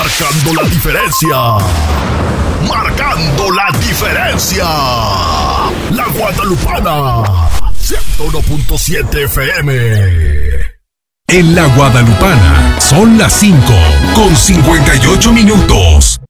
Marcando la diferencia. Marcando la diferencia. La Guadalupana. 101.7 FM. En la Guadalupana son las 5:58 minutos.